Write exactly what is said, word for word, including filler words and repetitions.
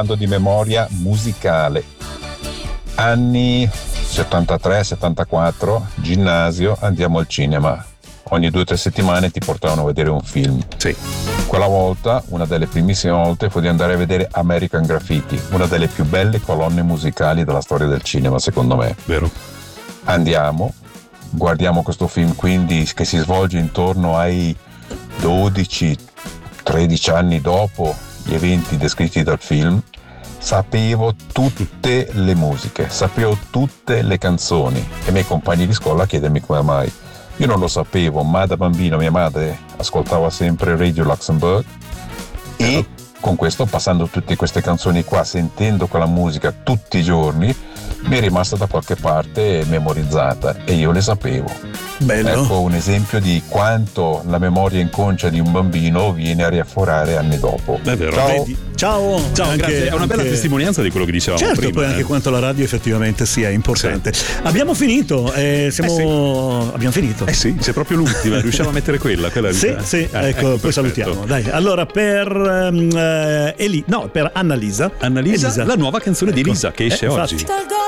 parlando di memoria musicale. Anni settantatré settantaquattro, ginnasio, andiamo al cinema. Ogni due o tre settimane ti portavano a vedere un film. Sì. Quella volta, una delle primissime volte, fu di andare a vedere American Graffiti, una delle più belle colonne musicali della storia del cinema, secondo me. Vero. Andiamo, guardiamo questo film quindi che si svolge intorno ai dodici tredici anni dopo gli eventi descritti dal film. Sapevo tutte le musiche, sapevo tutte le canzoni e i miei compagni di scuola a chiedermi come mai. Io non lo sapevo, ma da bambino mia madre ascoltava sempre Radio Luxembourg e con questo, passando tutte queste canzoni qua, sentendo quella musica tutti i giorni, mi è rimasta da qualche parte memorizzata e io le sapevo. Bello. Ecco un esempio di quanto la memoria inconscia di un bambino viene a riafforare anni dopo. È vero. Ciao. Vedi? Ciao, Ciao, anche, grazie. È una bella anche... testimonianza di quello che dicevamo certo, prima. poi eh. anche quanto la radio effettivamente sia importante. Sì. Abbiamo finito, eh, siamo... Eh abbiamo finito. Eh sì, c'è proprio l'ultima, riusciamo a mettere quella, quella Sì, sì, eh, ecco, ecco, poi perfetto. salutiamo. Dai, allora per um, Eli, no, per Annalisa. Annalisa, Elisa. la nuova canzone di Ecco. Elisa che esce Eh, oggi. infatti.